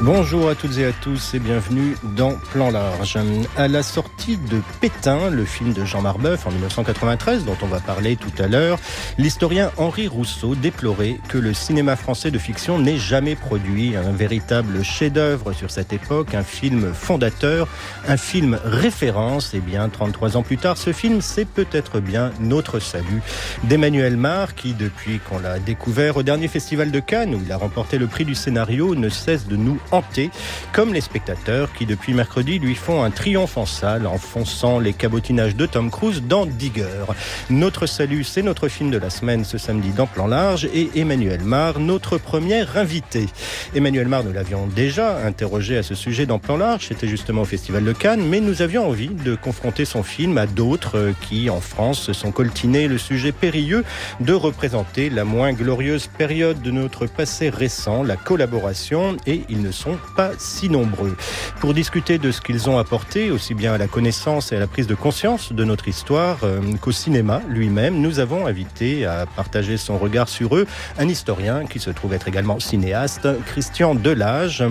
Bonjour à toutes et à tous et bienvenue dans Plan Large. À la sortie de Pétain, le film de Jean Marbeuf en 1993, dont on va parler tout à l'heure, l'historien Henri Rousseau déplorait que le cinéma français de fiction n'ait jamais produit un véritable chef-d'œuvre sur cette époque, un film fondateur, un film référence. Et bien, 33 ans plus tard, ce film, c'est peut-être bien Notre Salut d'Emmanuel Mar, qui, depuis qu'on l'a découvert au dernier festival de Cannes, où il a remporté le prix du scénario, ne cesse de nous hanté, comme les spectateurs qui depuis mercredi lui font un triomphe en salle en fonçant les cabotinages de Tom Cruise dans Digger. Notre Salut, c'est notre film de la semaine ce samedi dans Plan Large et Emmanuel Mar, notre premier invité. Emmanuel Mar, nous l'avions déjà interrogé à ce sujet dans Plan Large, c'était justement au Festival de Cannes, mais nous avions envie de confronter son film à d'autres qui, en France, se sont coltinés le sujet périlleux de représenter la moins glorieuse période de notre passé récent, la collaboration, et ils ne sont pas si nombreux. Pour discuter de ce qu'ils ont apporté, aussi bien à la connaissance et à la prise de conscience de notre histoire qu'au cinéma lui-même, nous avons invité à partager son regard sur eux un historien qui se trouve être également cinéaste, Christian Delage.